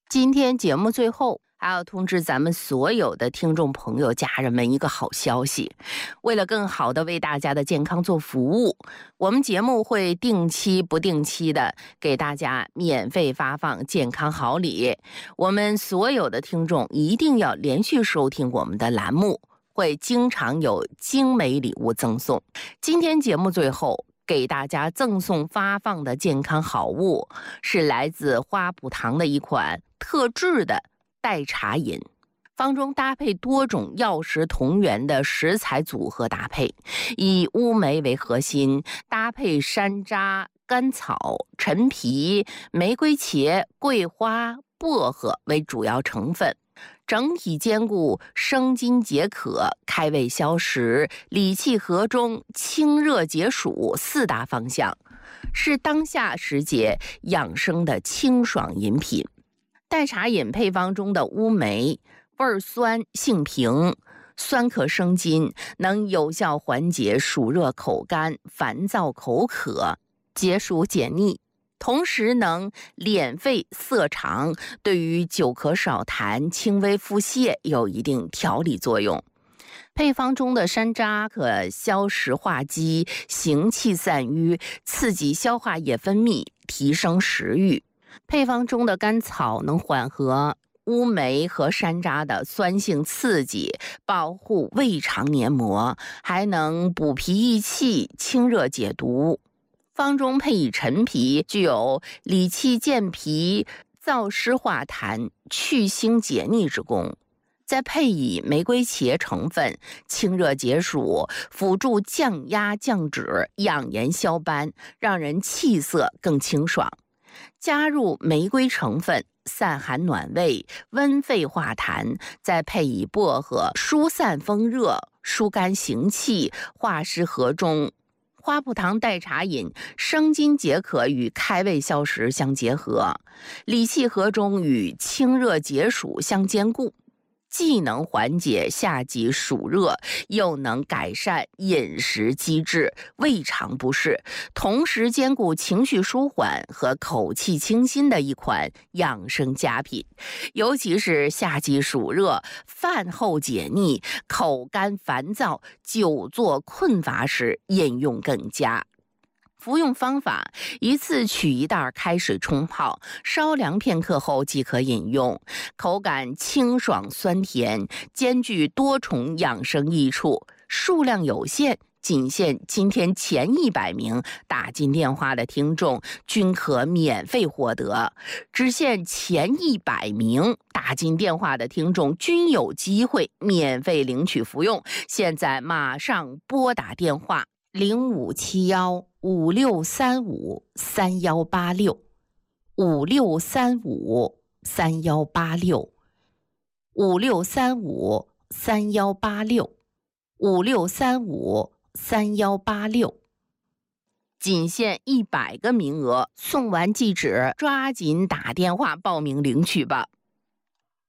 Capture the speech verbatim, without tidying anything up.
今天节目最后还要通知咱们所有的听众朋友、家人们一个好消息。为了更好的为大家的健康做服务，我们节目会定期不定期的给大家免费发放健康好礼。我们所有的听众一定要连续收听我们的栏目，会经常有精美礼物赠送。今天节目最后给大家赠送发放的健康好物是来自花圃堂的一款特制的代茶饮，方中搭配多种药食同源的食材组合搭配，以乌梅为核心，搭配山楂、甘草、陈皮、玫瑰茄、桂花、薄荷为主要成分，整体兼顾生津解渴、开胃消食、理气和中、清热解暑四大方向，是当下时节养生的清爽饮品。代茶饮配方中的乌梅味儿酸，性平，酸可生津，能有效缓解暑热口干、烦躁口渴、解暑解腻，同时能敛肺涩肠，对于久咳少痰、轻微腹泻有一定调理作用。配方中的山楂可消食化积、行气散瘀，刺激消化液分泌，提升食欲。配方中的甘草能缓和乌梅和山楂的酸性刺激，保护胃肠黏膜，还能补脾益气、清热解毒。方中配以陈皮，具有理气健脾、燥湿化痰、去腥解腻之功。再配以玫瑰茄成分，清热解暑，辅助降压降脂、养颜消斑，让人气色更清爽。加入玫瑰成分，散寒暖胃、温肺化痰，再配以薄荷，疏散风热、疏肝行气、化湿和中。花圃堂代茶饮生津解渴与开胃消食相结合，理气和中与清热解暑相兼顾，既能缓解夏季暑热，又能改善饮食机制、胃肠不适，同时兼顾情绪舒缓和口气清新的一款养生佳品。尤其是夏季暑热、饭后解腻、口干烦躁、久坐困乏时，饮用更佳。服用方法：一次取一袋开水冲泡，稍凉片刻后即可饮用。口感清爽酸甜，兼具多重养生益处。数量有限，仅限今天前一百名打进电话的听众均可免费获得，只限前一百名打进电话的听众均有机会免费领取服用。现在马上拨打电话零五七幺五六三五三幺八六五六三五三幺八六五六三五三幺八六五六三五三幺八六，仅限一百个名额，送完即止，抓紧打电话报名领取吧。